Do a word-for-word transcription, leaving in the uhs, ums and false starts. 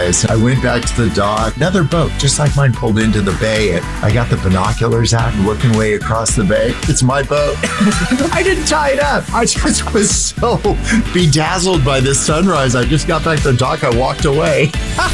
sunrise. I went back to the dock. Another boat, just like mine, pulled into the bay. And I got the binoculars out and looking way across the bay. It's my boat. I didn't tie it up. I just was so bedazzled by this sunrise. I just got back to the dock. I walked away.